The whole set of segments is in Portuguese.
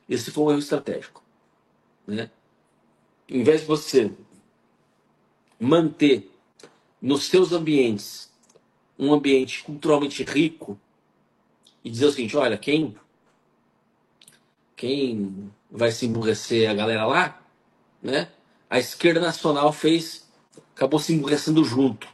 Esse foi um erro estratégico, né? Em vez de você manter nos seus ambientes um ambiente culturalmente rico e dizer o seguinte, olha, quem vai se emburrecer é a galera lá, né? A esquerda nacional acabou se emburrecendo junto.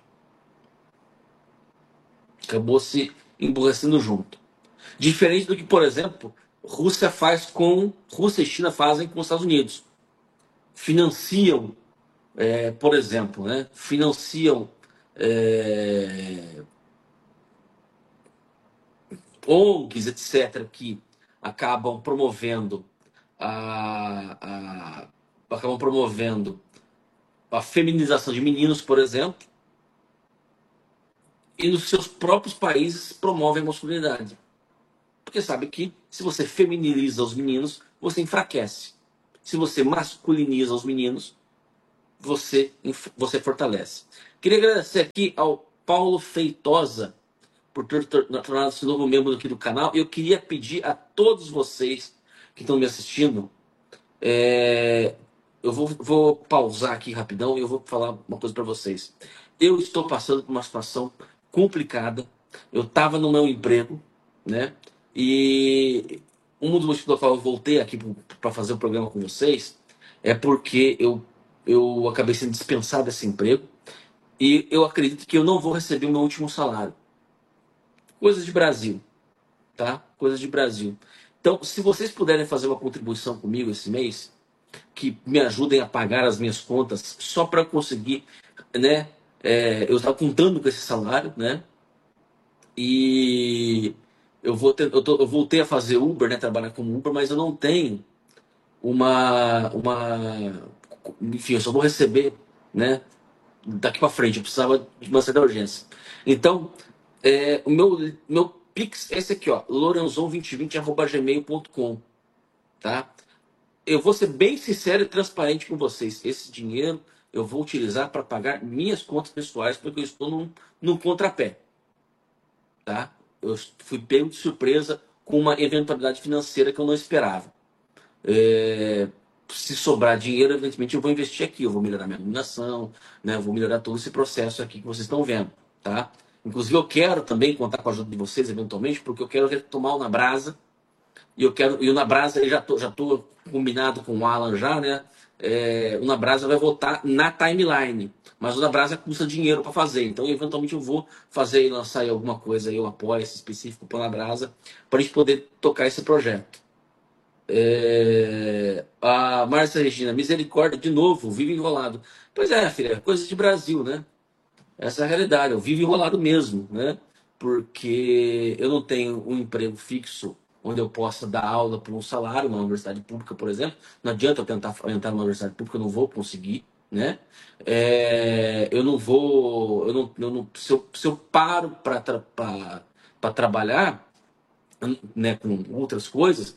Acabou se emburrecendo junto. Diferente do que, por exemplo, Rússia e China fazem com os Estados Unidos. Financiam, por exemplo, né? Financiam é, ONGs, etc., que acabam promovendo a, acabam promovendo a feminização de meninos, por exemplo, e nos seus próprios países promovem a masculinidade. Porque sabe que se você feminiliza os meninos, você enfraquece. Se você masculiniza os meninos, você fortalece. Queria agradecer aqui ao Paulo Feitosa por ter tornado-se novo membro aqui do canal. Eu queria pedir a todos vocês que estão me assistindo, eu vou pausar aqui rapidão e eu vou falar uma coisa para vocês. Eu estou passando por uma situação complicada. Eu estava no meu emprego, né? E um dos motivos pelo qual eu voltei aqui para fazer o programa com vocês é porque eu acabei sendo dispensado desse emprego e eu acredito que eu não vou receber o meu último salário. Coisas de Brasil, tá? Coisas de Brasil. Então, se vocês puderem fazer uma contribuição comigo esse mês, que me ajudem a pagar as minhas contas só para conseguir, né? Eu estava contando com esse salário, né? E eu voltei a fazer Uber, né? Trabalhar como Uber, mas eu não tenho enfim, eu só vou receber, né? Daqui para frente. Eu precisava de uma certa urgência. Então, o meu Pix é esse aqui, ó, lorenzon2020@gmail.com, tá? Eu vou ser bem sincero e transparente com vocês. Esse dinheiro eu vou utilizar para pagar minhas contas pessoais, porque eu estou num contrapé, tá? Eu fui pego de surpresa com uma eventualidade financeira que eu não esperava. Se sobrar dinheiro, evidentemente eu vou investir aqui, eu vou melhorar minha iluminação, né? Eu vou melhorar todo esse processo aqui que vocês estão vendo, tá? Inclusive eu quero também contar com a ajuda de vocês eventualmente, porque eu quero retomar o Na Brasa. E o Na Brasa já tô combinado com o Alan já, né? O Na Brasa vai voltar na timeline, mas o Na Brasa custa dinheiro para fazer, então eventualmente eu vou fazer e lançar aí alguma coisa aí, eu apoio esse específico para o Na Brasa, para a gente poder tocar esse projeto. A Márcia Regina, misericórdia, de novo, vive enrolado. Pois é, filha, coisa de Brasil, né? Essa é a realidade, eu vivo enrolado mesmo, né? Porque eu não tenho um emprego fixo onde eu possa dar aula por um salário, numa universidade pública, por exemplo. Não adianta eu tentar entrar numa universidade pública, eu não vou conseguir, né? Eu não vou, se eu paro para trabalhar, né, com outras coisas,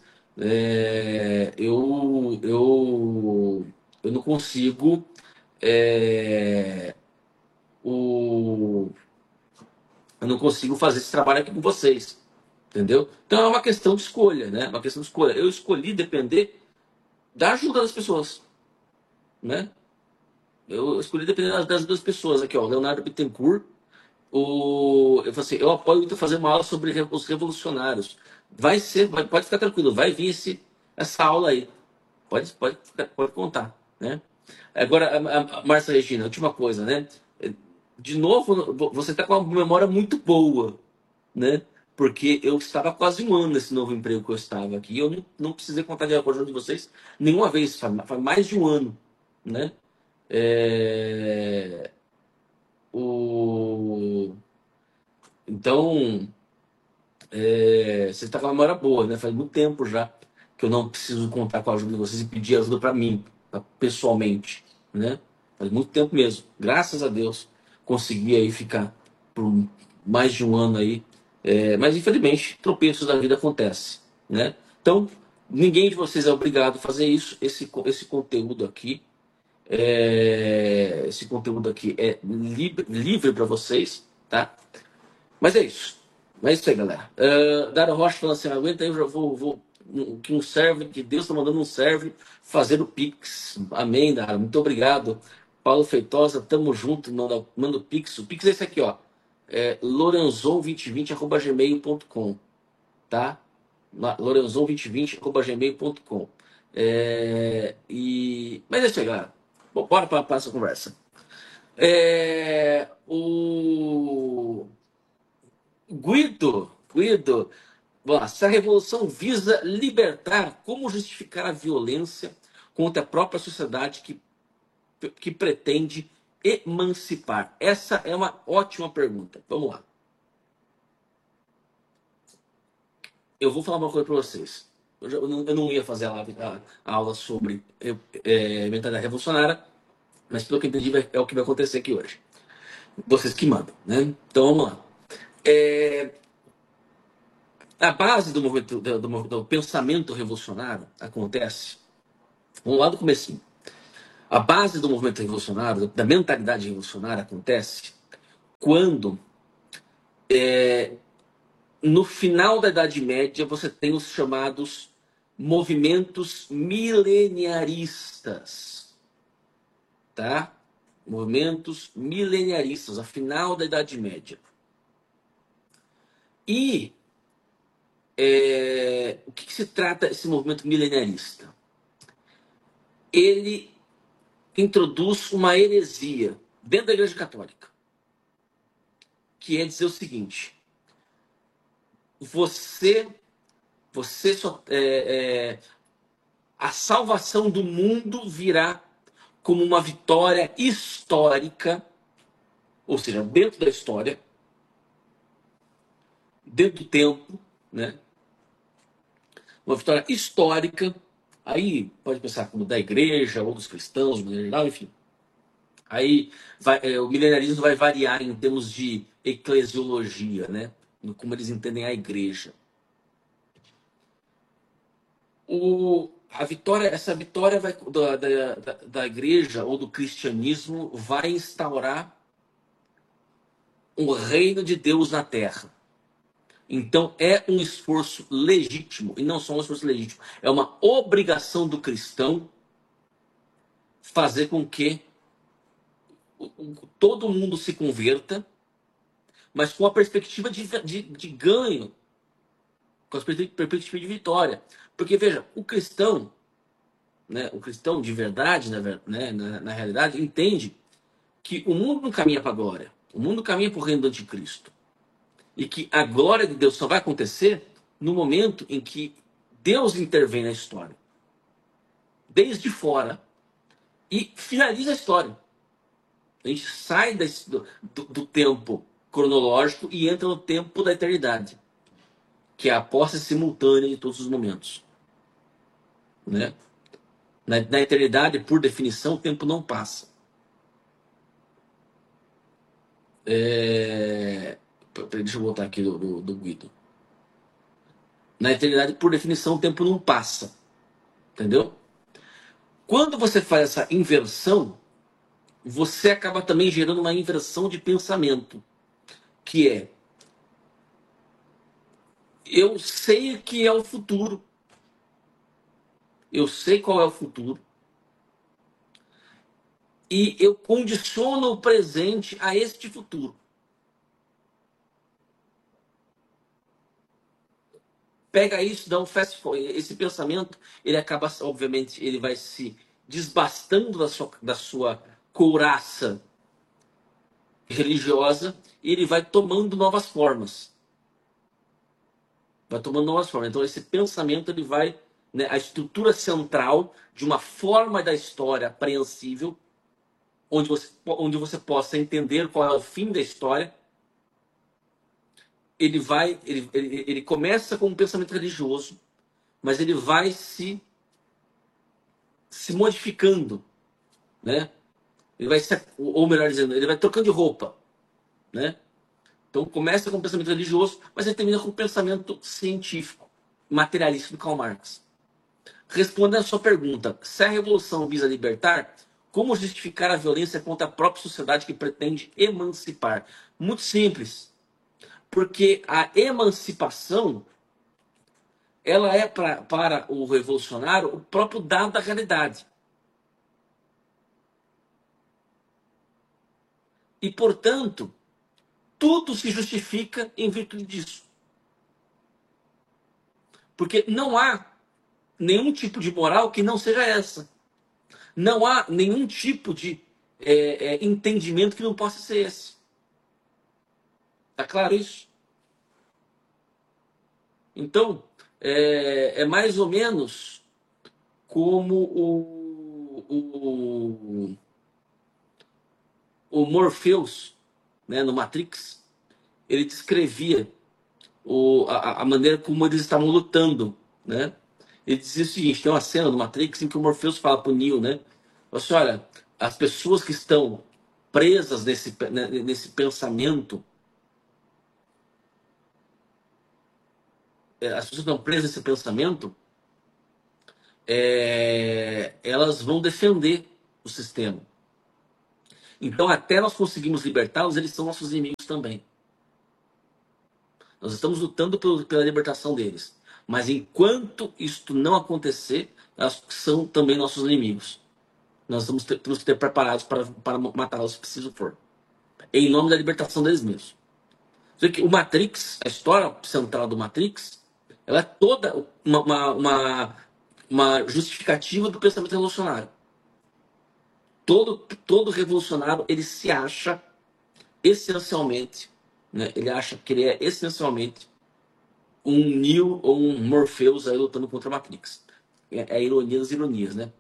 eu não consigo é, o, eu não consigo fazer esse trabalho aqui com vocês, entendeu? Então é uma questão de escolha, né? Uma questão de escolha. Eu escolhi depender da ajuda das pessoas, né? Eu escolhi depender das duas pessoas aqui, ó, Leonardo Bittencourt. Eu falei assim, eu apoio muito fazer uma aula sobre os revolucionários. Pode ficar tranquilo, vai vir essa aula aí. Pode contar, né? Agora, a Márcia Regina, última coisa, né? De novo, você está com uma memória muito boa, né? Porque eu estava há quase um ano nesse novo emprego que eu estava aqui. E eu não precisei contar de acordo de vocês nenhuma vez, faz mais de um ano, né? É, o... Então, você está com uma memória boa, né? Faz muito tempo já que eu não preciso contar com a ajuda de vocês e pedir ajuda para mim, pessoalmente, né? Faz muito tempo mesmo. Graças a Deus, consegui aí ficar por mais de um ano aí. Mas infelizmente, tropeços da vida acontecem, né? Então, ninguém de vocês é obrigado a fazer isso. Esse conteúdo aqui, é livre para vocês, tá? Mas é isso. Mas é isso aí, galera. Dara Rocha falando assim, aguenta aí, eu já vou que um servo, que Deus está mandando um servo fazer o Pix. Amém, Nara. Muito obrigado. Paulo Feitosa, tamo junto, manda o Pix. O Pix é esse aqui, ó. É lorenzon2020@gmail.com, tá? lorenzon2020@gmail.com. Mas deixa eu chegar. Bora para essa conversa. O Guido, bom, se a revolução visa libertar, como justificar a violência contra a própria sociedade que pretende emancipar? Essa é uma ótima pergunta. Vamos lá. Eu vou falar uma coisa para vocês. Eu não ia fazer a aula sobre mentalidade revolucionária, mas pelo que eu entendi é o que vai acontecer aqui hoje. Vocês que mandam, né? Então vamos lá. A base do movimento do pensamento revolucionário acontece, vamos lá do comecinho. A base do movimento revolucionário, da mentalidade revolucionária, acontece quando, no final da Idade Média, você tem os chamados movimentos mileniaristas, tá? Movimentos mileniaristas, ao final da Idade Média. E o que se trata esse movimento mileniarista? Ele introduz uma heresia dentro da Igreja Católica, que é dizer o seguinte: você só a salvação do mundo virá como uma vitória histórica, ou seja, dentro da história, dentro do tempo, né? Uma vitória histórica. Aí pode pensar como da igreja ou dos cristãos, de maneira geral, enfim. Aí o milenarismo vai variar em termos de eclesiologia, né? Como eles entendem a igreja. Essa vitória da igreja ou do cristianismo vai instaurar um reino de Deus na terra. Então é um esforço legítimo, e não só um esforço legítimo, é uma obrigação do cristão fazer com que todo mundo se converta, mas com a perspectiva de ganho, com a perspectiva de vitória. Porque, veja, o cristão, né, o cristão de verdade, na realidade, entende que o mundo não caminha para a glória, o mundo caminha para o reino do anticristo. E que a glória de Deus só vai acontecer no momento em que Deus intervém na história, desde fora, e finaliza a história. A gente sai do tempo cronológico e entra no tempo da eternidade, que é a posse simultânea de todos os momentos, né? Na eternidade, por definição, o tempo não passa. Deixa eu voltar aqui do Guido. Na eternidade, por definição, o tempo não passa. Entendeu? Quando você faz essa inversão, você acaba também gerando uma inversão de pensamento, que é: eu sei que é o futuro, eu sei qual é o futuro, e eu condiciono o presente a este futuro. Pega isso, dá um fast forward. Esse pensamento, ele acaba, obviamente, ele vai se desbastando da sua couraça religiosa e ele vai tomando novas formas. Vai tomando novas formas. Então, esse pensamento, ele vai, né, a estrutura central de uma forma da história apreensível, onde você possa entender qual é o fim da história. Ele começa com um pensamento religioso, mas ele vai se modificando, né? Ele vai ou melhor dizendo, ele vai trocando de roupa, né? Então começa com um pensamento religioso, mas ele termina com um pensamento científico, materialista do Karl Marx. Respondendo a sua pergunta, se a revolução visa libertar, como justificar a violência contra a própria sociedade que pretende emancipar? Muito simples. Porque a emancipação ela é para o revolucionário o próprio dado da realidade. E, portanto, tudo se justifica em virtude disso. Porque não há nenhum tipo de moral que não seja essa. Não há nenhum tipo de entendimento que não possa ser esse. Tá claro isso? Então, é mais ou menos como o Morpheus, né, no Matrix, ele descrevia a maneira como eles estavam lutando, né? Ele dizia o seguinte, tem uma cena do Matrix em que o Morpheus fala para o Neo, né? Assim, olha, as pessoas que estão presas nesse pensamento, as pessoas que estão presas nesse pensamento, elas vão defender o sistema. Então, até nós conseguimos libertá-los, eles são nossos inimigos também. Nós estamos lutando pela libertação deles. Mas enquanto isto não acontecer, elas são também nossos inimigos. Nós temos que ter preparados para matá-los se preciso for. Em nome da libertação deles mesmos. O Matrix, a história central do Matrix, ela é toda uma justificativa do pensamento revolucionário. Todo revolucionário, ele se acha essencialmente, né? Ele acha que ele é essencialmente um Neo ou um Morpheus aí lutando contra a Matrix. É a ironia das ironias, né?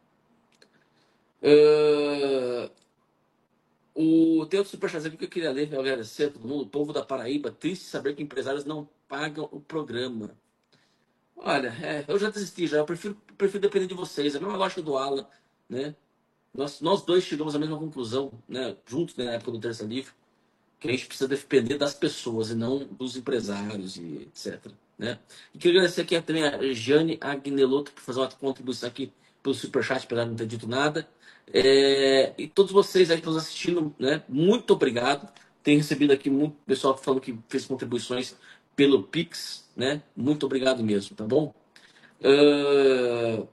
Uh, tem outro superchat aqui que eu queria ler, eu agradecer a todo mundo. O povo da Paraíba, triste saber que empresários não pagam o programa. Olha, eu já desisti já, eu prefiro depender de vocês. É a mesma lógica do Alan, né? Nós dois chegamos à mesma conclusão, né? Juntos, né, na época do Terça Livre, que a gente precisa depender das pessoas e não dos empresários e etc. Né? E queria agradecer aqui também a Jane Agnelotto por fazer uma contribuição aqui pelo Superchat, apesar de não ter dito nada. E todos vocês aí que estão assistindo, né? Muito obrigado. Tenho recebido aqui muito pessoal falando que fez contribuições pelo Pix, né? Muito obrigado mesmo, tá bom? Uh,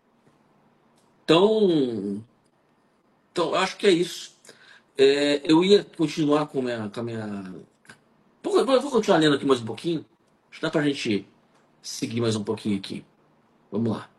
então, então, acho que é isso. Eu ia continuar com a minha. Vou continuar lendo aqui mais um pouquinho. Acho que dá pra gente seguir mais um pouquinho aqui. Vamos lá.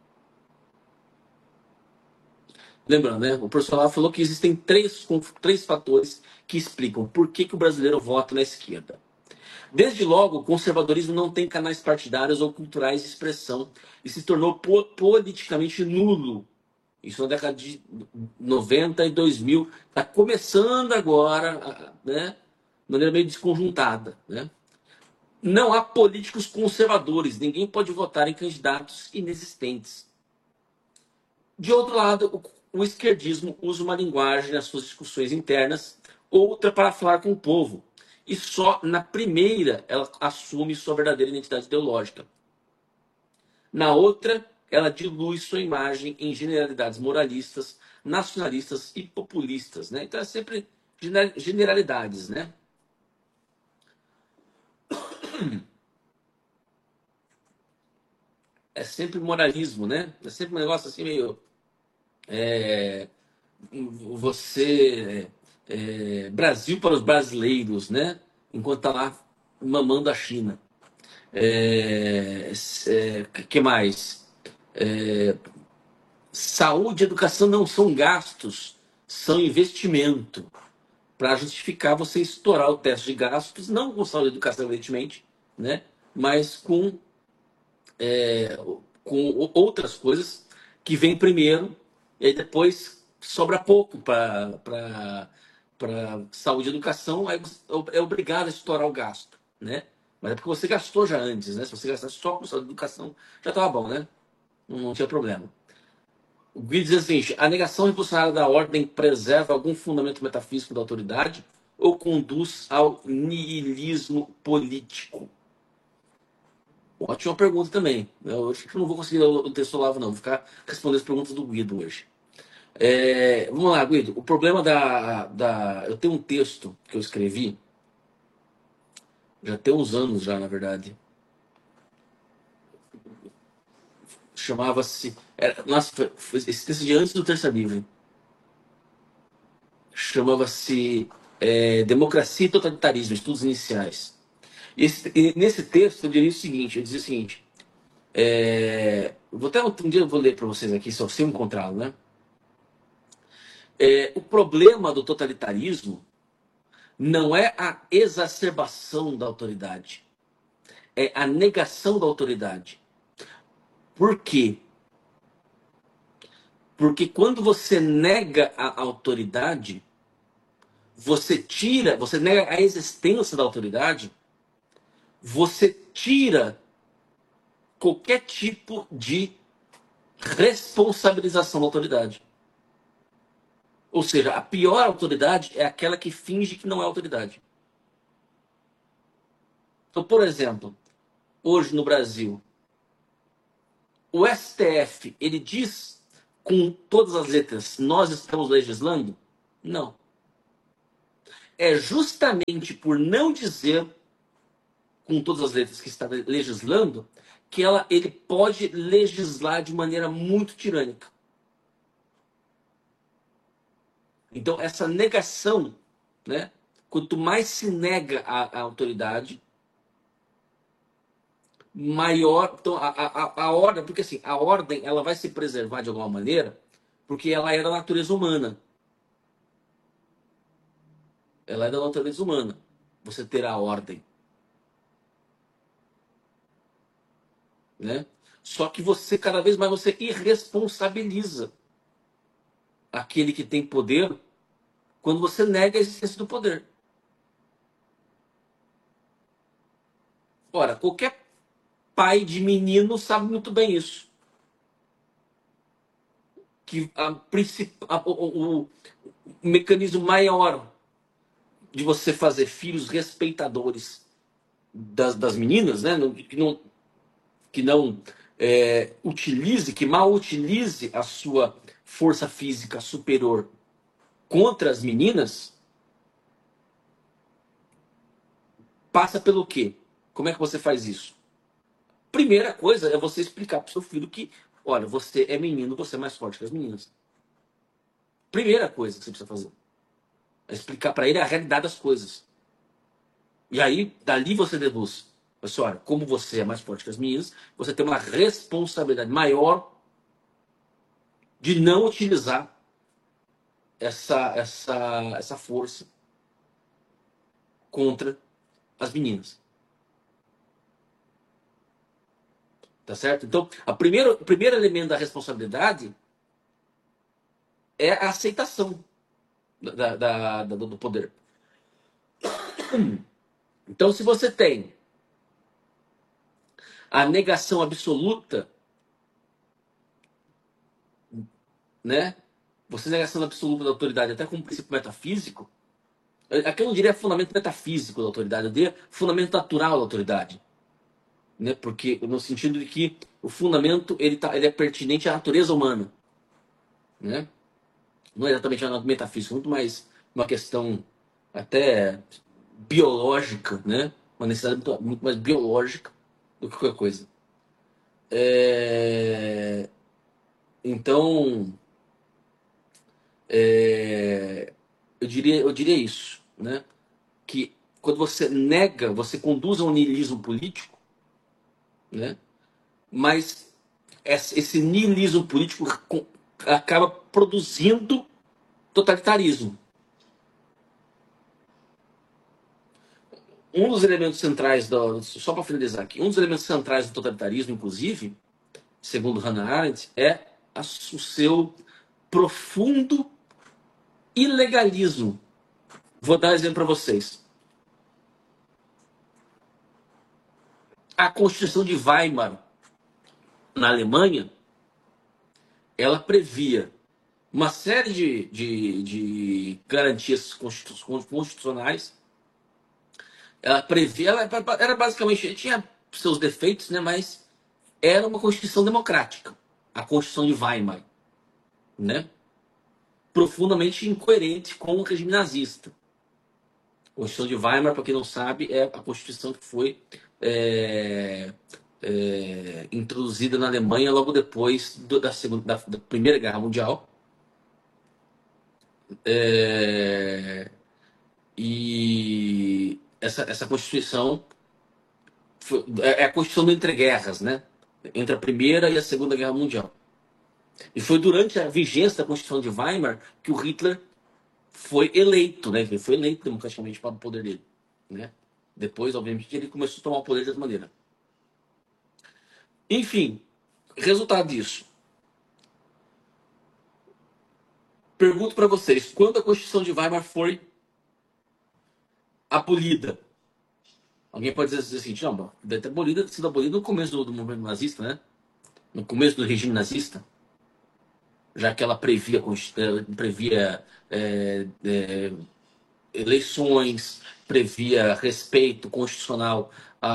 Lembrando, né? O professor lá falou que existem três fatores que explicam por que o brasileiro vota na esquerda. Desde logo, o conservadorismo não tem canais partidários ou culturais de expressão e se tornou politicamente nulo. Isso na década de 90 e 2000. Está começando agora, né? De maneira meio desconjuntada, né? Não há políticos conservadores. Ninguém pode votar em candidatos inexistentes. De outro lado, o esquerdismo usa uma linguagem nas suas discussões internas, outra para falar com o povo. E só na primeira ela assume sua verdadeira identidade ideológica. Na outra, ela dilui sua imagem em generalidades moralistas, nacionalistas e populistas. Né? Então é sempre generalidades. Né? É sempre moralismo, né? É sempre um negócio assim meio. É, Brasil para os brasileiros, né? Enquanto tá lá mamando a China. Que mais? É, Saúde e educação não são gastos, são investimento. Para justificar você estourar o teto de gastos, não com saúde e educação, evidentemente, né? Mas com outras coisas que vêm primeiro e aí depois sobra pouco para saúde e educação, aí você é obrigado a estourar o gasto, né? Mas é porque você gastou já antes, né? Se você gastasse só com saúde e educação, já estava bom, né? Não tinha problema. O Guido diz assim, a negação revolucionária da ordem preserva algum fundamento metafísico da autoridade ou conduz ao niilismo político? Ótima pergunta também. Eu acho que eu não vou conseguir ler o texto Olavo, não. Vou ficar respondendo as perguntas do Guido hoje. Vamos lá, Guido. O problema Eu tenho um texto que eu escrevi, já tem uns anos já, na verdade. chamava-se. Nossa, esse texto de antes do Terça Livre. Chamava-se Democracia e Totalitarismo, Estudos Iniciais. E nesse texto eu diria o seguinte: eu dizia o seguinte. Vou até um dia eu vou ler para vocês aqui, se eu encontrá-lo, né? O problema do totalitarismo não é a exacerbação da autoridade, é a negação da autoridade. Por quê? Porque quando você nega a autoridade, você nega a existência da autoridade, você tira qualquer tipo de responsabilização da autoridade. Ou seja, a pior autoridade é aquela que finge que não é autoridade. Então, por exemplo, hoje no Brasil, o STF, ele diz com todas as letras, nós estamos legislando? Não. É justamente por não dizer com todas as letras que está legislando que ele pode legislar de maneira muito tirânica. Então, essa negação, né? Quanto mais se nega a autoridade, maior. Então, a ordem, porque assim, a ordem ela vai se preservar de alguma maneira, porque ela é da natureza humana. Ela é da natureza humana. Você ter a ordem, né? Só que você, cada vez mais, você irresponsabiliza aquele que tem poder quando você nega a existência do poder. Ora, qualquer pai de menino sabe muito bem isso. Que o mecanismo maior de você fazer filhos respeitadores das meninas, né? Que mal utilize a sua força física superior contra as meninas, passa pelo quê? Como é que você faz isso? Primeira coisa é você explicar pro seu filho que, olha, você é menino, você é mais forte que as meninas. Primeira coisa que você precisa fazer é explicar para ele a realidade das coisas. E aí, dali você deduz. Assim, olha, como você é mais forte que as meninas, você tem uma responsabilidade maior de não utilizar essa força contra as meninas. Tá certo? Então, o primeiro elemento da responsabilidade é a aceitação do poder. Então, se você tem a negação absoluta, né? Você negação absoluta da autoridade, até como princípio metafísico, aqui eu não diria fundamento metafísico da autoridade, eu diria fundamento natural da autoridade. Né? Porque, no sentido de que o fundamento ele é pertinente à natureza humana. Né? Não é exatamente uma metafísica, muito mais uma questão até biológica, né? Uma necessidade muito mais biológica do que qualquer coisa. Então, eu diria isso, né? Que quando você nega, você conduz a um niilismo político, né? Mas esse niilismo político acaba produzindo totalitarismo. Um dos elementos centrais, só para finalizar aqui, um dos elementos centrais do totalitarismo, inclusive, segundo Hannah Arendt, é o seu profundo ilegalismo. Vou dar um exemplo para vocês. A Constituição de Weimar, na Alemanha, ela previa uma série de garantias constitucionais. Ela previa, ela era basicamente, tinha seus defeitos, né, mas era uma Constituição democrática, a Constituição de Weimar, né? Profundamente incoerente com o regime nazista. A Constituição de Weimar, para quem não sabe, é a Constituição que foi introduzida na Alemanha logo depois da Primeira Guerra Mundial. E essa Constituição é a Constituição do entreguerras, né? Entre a Primeira e a Segunda Guerra Mundial. E foi durante a vigência da Constituição de Weimar que o Hitler foi eleito, né? Ele foi eleito democraticamente para o poder dele, né? Depois, obviamente, ele começou a tomar o poder dessa maneira. Enfim, resultado disso. Pergunto para vocês, quando a Constituição de Weimar foi abolida? Alguém pode dizer assim, não, deve ter sido abolida no começo do movimento nazista, né? No começo do regime nazista, já que ela previa eleições, previa respeito constitucional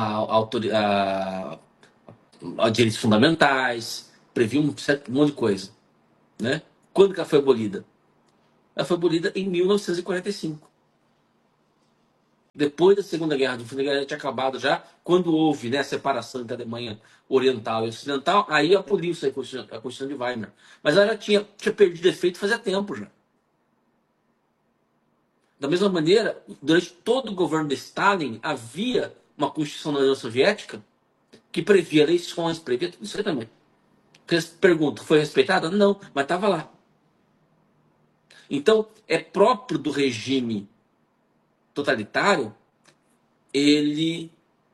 a direitos fundamentais, previa um monte de coisa, né? Quando que ela foi abolida? Ela foi abolida em 1945. Depois da Segunda Guerra, tinha acabado já, quando houve, né, a separação entre a Alemanha Oriental e Ocidental, aí aboliu-se a Constituição de Weimar. Mas ela já tinha perdido efeito fazia tempo já. Da mesma maneira, durante todo o governo de Stalin, havia uma Constituição da União Soviética que previa eleições, previa tudo isso aí também. Pergunta, foi respeitada? Não, mas estava lá. Então, é próprio do regime totalitário ele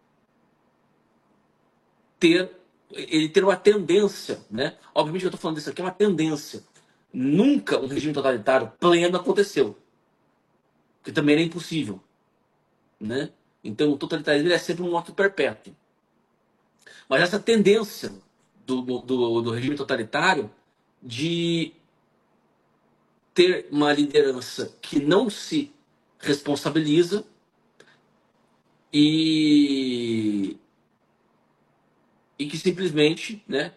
ter uma tendência, né? Obviamente eu estou falando disso aqui, é uma tendência. Nunca um regime totalitário pleno aconteceu. Porque também era impossível, né? Então o totalitarismo é sempre um ato perpétuo. Mas essa tendência do regime totalitário de ter uma liderança que não se responsabiliza e que simplesmente, né,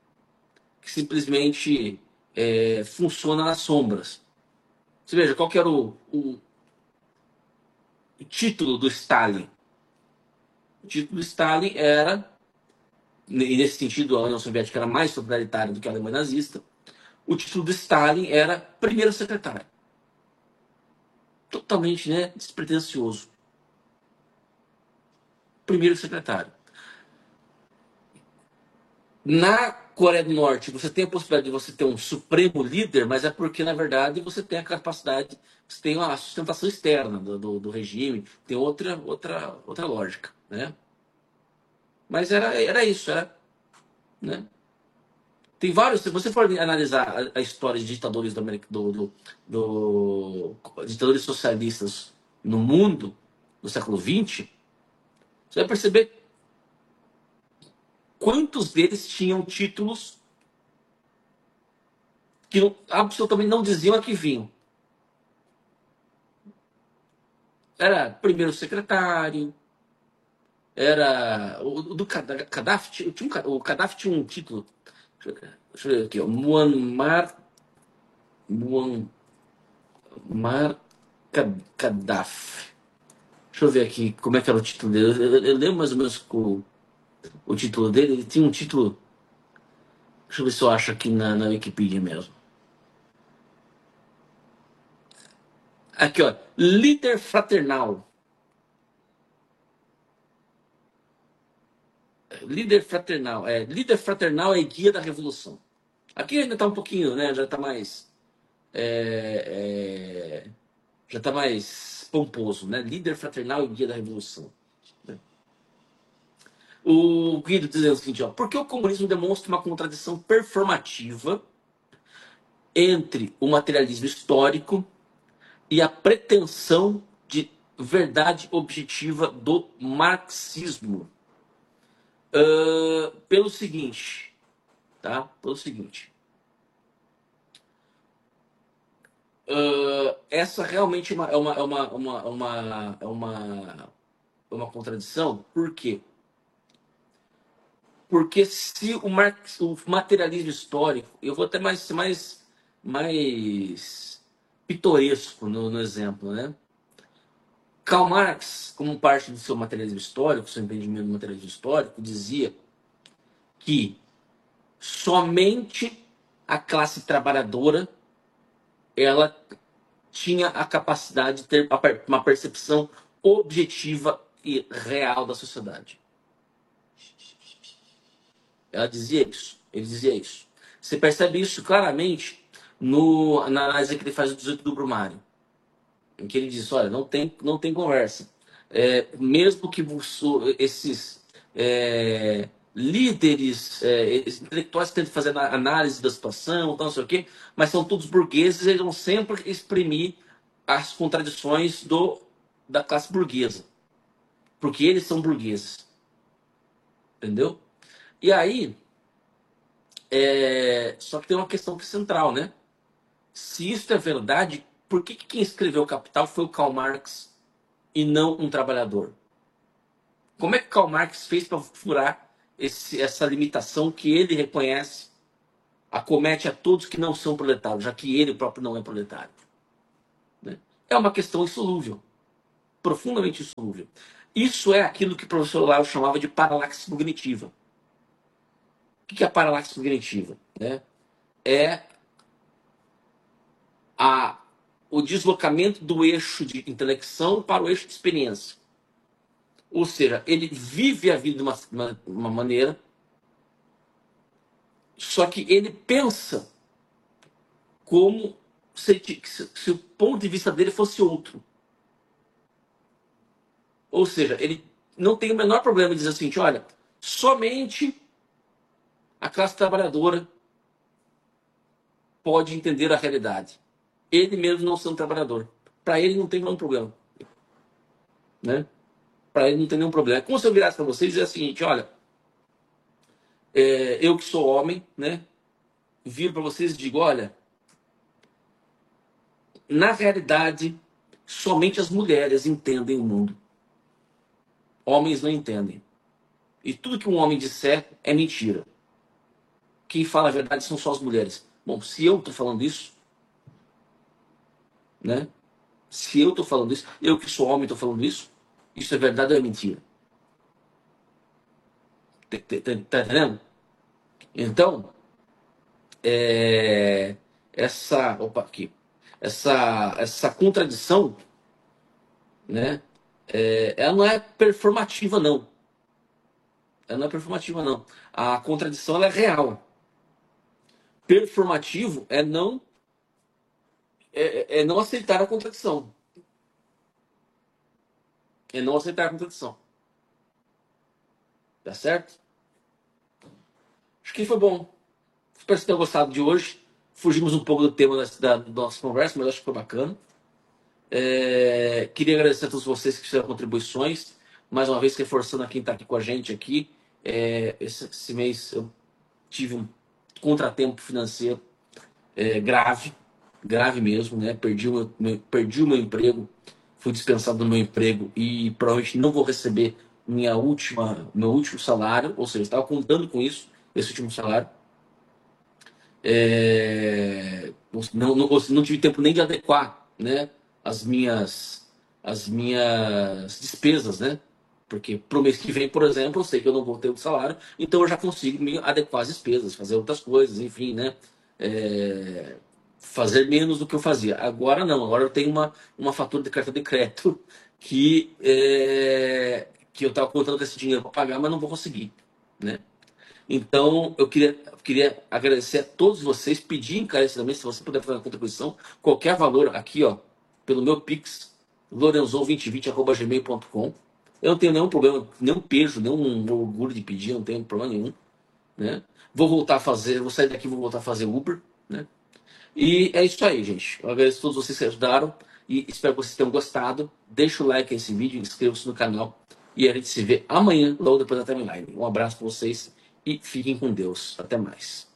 funciona nas sombras. Você veja, qual que era o título do Stalin? O título do Stalin era, e nesse sentido a União Soviética era mais totalitária do que a Alemanha nazista, o título do Stalin era primeiro secretário. Totalmente, né, despretensioso. Primeiro secretário. Na Coreia do Norte, você tem a possibilidade de você ter um supremo líder, mas é porque, na verdade, você tem a capacidade, você tem a sustentação externa do regime, tem outra lógica, né? Mas era isso, né? Tem vários, se você for analisar a história de ditadores ditadores socialistas no mundo, no século XX, você vai perceber quantos deles tinham títulos que absolutamente não diziam a que vinham. Era primeiro secretário, era o do Gaddafi, o Gaddafi tinha um título, deixa eu ver aqui, ó, Muammar Gaddafi. Deixa eu ver aqui como é que era o título dele. Eu lembro mais ou menos o título dele. Ele tinha um título. Deixa eu ver se eu acho aqui na Wikipedia mesmo. Aqui, ó. Líder fraternal. Líder fraternal. Líder fraternal é guia da revolução. Aqui ainda está um pouquinho, né? Já está mais. Já está mais pomposo, né? Líder fraternal e guia da revolução. O Guido dizendo o seguinte, ó, por que o comunismo demonstra uma contradição performativa entre o materialismo histórico e a pretensão de verdade objetiva do marxismo? Pelo seguinte, tá? Pelo seguinte. Essa realmente é uma contradição. Por quê? Porque se o materialismo histórico, eu vou até mais pitoresco no exemplo, né? Karl Marx, como parte do seu materialismo histórico, seu entendimento do materialismo histórico, dizia que somente a classe trabalhadora ela tinha a capacidade de ter uma percepção objetiva e real da sociedade. Ela dizia isso. Ele dizia isso. Você percebe isso claramente na análise que ele faz do 18 do Brumário, em que ele diz, olha, não tem conversa. Mesmo que esses líderes, esses intelectuais tentem fazer análise da situação, não sei o quê, mas são todos burgueses, eles vão sempre exprimir as contradições da classe burguesa, porque eles são burgueses, entendeu? E aí, só que tem uma questão que é central, né? Se isso é verdade, por que quem escreveu o Capital foi o Karl Marx e não um trabalhador? Como é que Karl Marx fez para furar essa limitação que ele reconhece, acomete a todos que não são proletários, já que ele próprio não é proletário? Né? É uma questão insolúvel, profundamente insolúvel. Isso é aquilo que o professor Lau chamava de paralaxe cognitiva. O que é a paralaxe cognitiva? Né? É o deslocamento do eixo de intelecção para o eixo de experiência. Ou seja, ele vive a vida de uma maneira, só que ele pensa como se o ponto de vista dele fosse outro. Ou seja, ele não tem o menor problema em dizer assim, olha, somente a classe trabalhadora pode entender a realidade. Ele mesmo não sendo trabalhador. Para ele não tem nenhum problema. Né? Para ele não tem nenhum problema. É como se eu virasse para vocês e dizer o seguinte, olha, eu que sou homem, né, viro para vocês e digo, olha, na realidade, somente as mulheres entendem o mundo. Homens não entendem. E tudo que um homem disser é mentira. Quem fala a verdade são só as mulheres. Bom, se eu estou falando isso, né? Se eu estou falando isso, eu que sou homem estou falando isso é verdade ou é mentira? Tá entendendo? Então, essa contradição, né? Ela não é performativa, não. Ela não é performativa, não. A contradição ela é real. Performativo é não aceitar a contradição. É não aceitar a contradição. Tá certo? Acho que foi bom. Espero que você tenha gostado de hoje. Fugimos um pouco do tema da nossa conversa, mas acho que foi bacana. Queria agradecer a todos vocês que fizeram contribuições. Mais uma vez, reforçando a quem está aqui com a gente aqui. Esse mês eu tive um contratempo financeiro grave mesmo, né? Perdi o meu emprego, fui dispensado do meu emprego e provavelmente não vou receber meu último salário, ou seja, estava contando com isso, esse último salário. Não tive tempo nem de adequar, né, as minhas despesas, né? Porque pro mês que vem, por exemplo, eu sei que eu não vou ter o salário, então eu já consigo me adequar às despesas, fazer outras coisas, enfim, né? Fazer menos do que eu fazia. Agora não, agora eu tenho uma fatura de cartão de crédito que eu estava contando com esse dinheiro para pagar, mas não vou conseguir, né? Então, eu queria agradecer a todos vocês, pedir encarecidamente, se você puder fazer uma contribuição, qualquer valor aqui, ó, pelo meu Pix, lorenzon2020@gmail.com. Eu não tenho nenhum problema, nenhum peso, nenhum orgulho de pedir, não tenho problema nenhum, né? Vou sair daqui e vou voltar a fazer Uber, né? E é isso aí, gente. Eu agradeço a todos vocês que ajudaram e espero que vocês tenham gostado. Deixa o like nesse vídeo, inscreva-se no canal e a gente se vê amanhã, logo depois da timeline. Um abraço para vocês e fiquem com Deus. Até mais.